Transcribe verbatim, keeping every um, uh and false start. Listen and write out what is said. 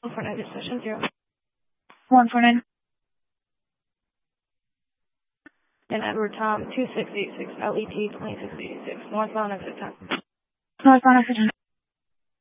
one four nine, session zero. one four nine. And Edward Tom, two six eight six, L E T twenty-six eighty-six, northbound exit ten. Northbound exit ten.